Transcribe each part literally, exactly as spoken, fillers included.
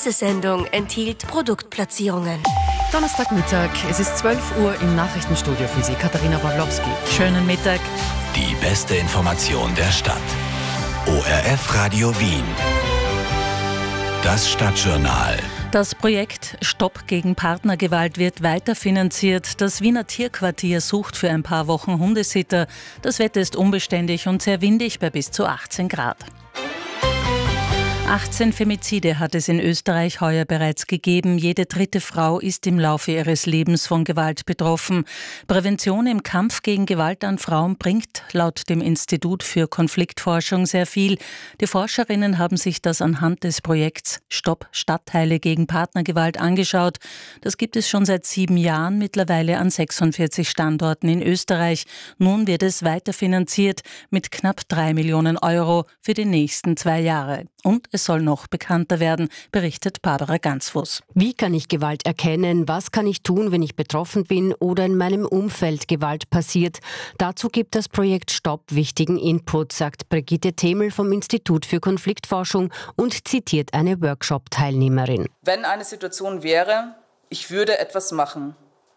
Diese Sendung enthielt Produktplatzierungen. Donnerstagmittag, es ist zwölf Uhr im Nachrichtenstudio für Sie, Katharina Pawlowski. Schönen Mittag. Die beste Information der Stadt. O R F Radio Wien. Das Stadtjournal. Das Projekt Stopp gegen Partnergewalt wird weiterfinanziert. Das Wiener Tierquartier sucht für ein paar Wochen Hundesitter. Das Wetter ist unbeständig und sehr windig bei bis zu achtzehn Grad. achtzehn Femizide hat es in Österreich heuer bereits gegeben. Jede dritte Frau ist im Laufe ihres Lebens von Gewalt betroffen. Prävention im Kampf gegen Gewalt an Frauen bringt laut dem Institut für Konfliktforschung sehr viel. Die Forscherinnen haben sich das anhand des Projekts Stopp Stadtteile gegen Partnergewalt angeschaut. Das gibt es schon seit sieben Jahren, mittlerweile an sechsundvierzig Standorten in Österreich. Nun wird es weiterfinanziert mit knapp drei Millionen Euro für die nächsten zwei Jahre. Und es soll noch bekannter werden, berichtet Barbara Gansfuß. Wie kann ich Gewalt erkennen? Was kann ich tun, wenn ich betroffen bin oder in meinem Umfeld Gewalt passiert? Dazu gibt das Projekt Stopp wichtigen Input, sagt Brigitte Themel vom Institut für Konfliktforschung und zitiert eine Workshop-Teilnehmerin. Wenn eine Situation wäre, ich würde etwas machen.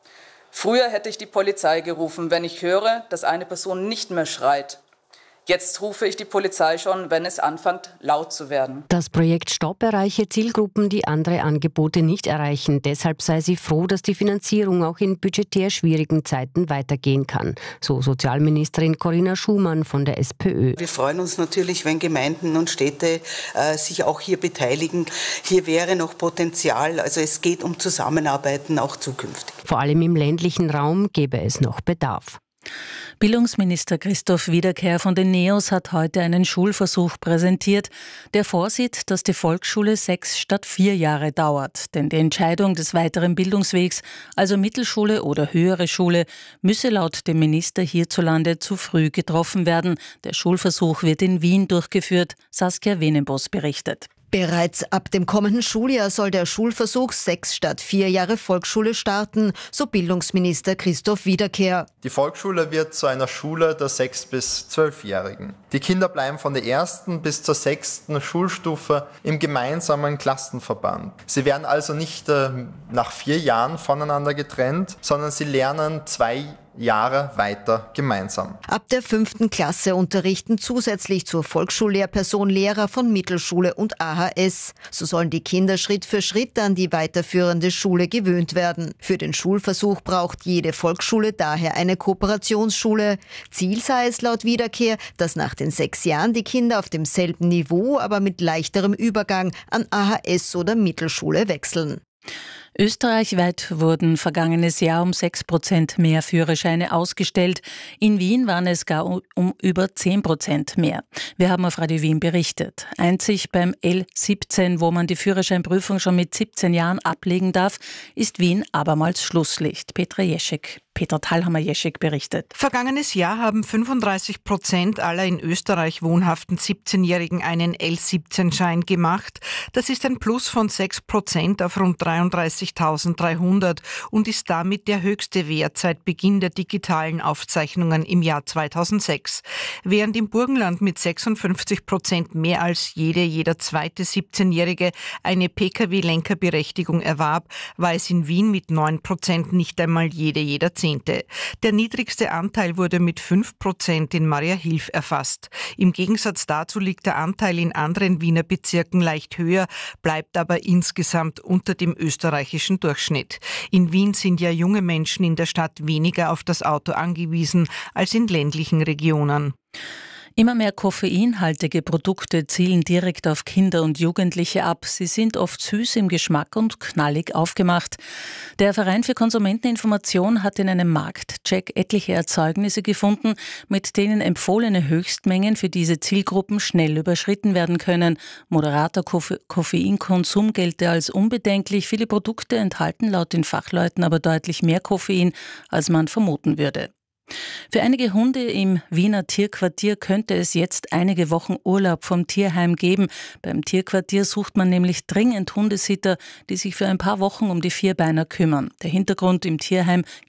Früher hätte ich die Polizei gerufen, wenn ich höre, dass eine Person nicht mehr schreit. Jetzt rufe ich die Polizei schon, wenn es anfängt, laut zu werden. Das Projekt Stopp erreiche Zielgruppen, die andere Angebote nicht erreichen. Deshalb sei sie froh, dass die Finanzierung auch in budgetär schwierigen Zeiten weitergehen kann. So Sozialministerin Corinna Schumann von der SPÖ. Wir freuen uns natürlich, wenn Gemeinden und Städte äh, sich auch hier beteiligen. Hier wäre noch Potenzial. Also es geht um Zusammenarbeiten auch zukünftig. Vor allem im ländlichen Raum gäbe es noch Bedarf. Bildungsminister Christoph Wiederkehr von den NEOS hat heute einen Schulversuch präsentiert, der vorsieht, dass die Volksschule sechs statt vier Jahre dauert. Denn die Entscheidung des weiteren Bildungswegs, also Mittelschule oder höhere Schule, müsse laut dem Minister hierzulande zu früh getroffen werden. Der Schulversuch wird in Wien durchgeführt, Saskia Wenenbos berichtet. Bereits ab dem kommenden Schuljahr soll der Schulversuch sechs statt vier Jahre Volksschule starten, so Bildungsminister Christoph Wiederkehr. Die Volksschule wird zu einer Schule der sechs- bis zwölfjährigen. Die Kinder bleiben von der ersten bis zur sechsten Schulstufe im gemeinsamen Klassenverband. Sie werden also nicht äh, nach vier Jahren voneinander getrennt, sondern sie lernen zwei Jahre weiter gemeinsam. Ab der fünften Klasse unterrichten zusätzlich zur Volksschullehrperson Lehrer von Mittelschule und A H S. So sollen die Kinder Schritt für Schritt an die weiterführende Schule gewöhnt werden. Für den Schulversuch braucht jede Volksschule daher eine Kooperationsschule. Ziel sei es laut Wiederkehr, dass nach den sechs Jahren die Kinder auf demselben Niveau, aber mit leichterem Übergang an A H S oder Mittelschule wechseln. Österreichweit wurden vergangenes Jahr um sechs Prozent mehr Führerscheine ausgestellt. In Wien waren es gar um über zehn Prozent mehr. Wir haben auf Radio Wien berichtet. Einzig beim L siebzehn, wo man die Führerscheinprüfung schon mit siebzehn Jahren ablegen darf, ist Wien abermals Schlusslicht. Petra Jeschek. Peter Thalhammer-Jeschek berichtet. Vergangenes Jahr haben fünfunddreißig Prozent aller in Österreich wohnhaften siebzehnjährigen einen L siebzehn Schein gemacht. Das ist ein Plus von sechs Prozent auf rund dreiunddreißigtausenddreihundert und ist damit der höchste Wert seit Beginn der digitalen Aufzeichnungen im Jahr zweitausendsechs. Während im Burgenland mit sechsundfünfzig Prozent mehr als jede, jeder zweite siebzehnjährige eine Pkw-Lenkerberechtigung erwarb, war es in Wien mit neun Prozent nicht einmal jede, jeder Zehnte. Der niedrigste Anteil wurde mit fünf Prozent in Mariahilf erfasst. Im Gegensatz dazu liegt der Anteil in anderen Wiener Bezirken leicht höher, bleibt aber insgesamt unter dem österreichischen Durchschnitt. In Wien sind ja junge Menschen in der Stadt weniger auf das Auto angewiesen als in ländlichen Regionen. Immer mehr koffeinhaltige Produkte zielen direkt auf Kinder und Jugendliche ab. Sie sind oft süß im Geschmack und knallig aufgemacht. Der Verein für Konsumenteninformation hat in einem Marktcheck etliche Erzeugnisse gefunden, mit denen empfohlene Höchstmengen für diese Zielgruppen schnell überschritten werden können. Moderater Koffe- Koffeinkonsum gelte als unbedenklich. Viele Produkte enthalten laut den Fachleuten aber deutlich mehr Koffein, als man vermuten würde. Für einige Hunde im Wiener Tierquartier könnte es jetzt einige Wochen Urlaub vom Tierheim geben. Beim Tierquartier sucht man nämlich dringend Hundesitter, die sich für ein paar Wochen um die Vierbeiner kümmern. Der Hintergrund: im Tierheim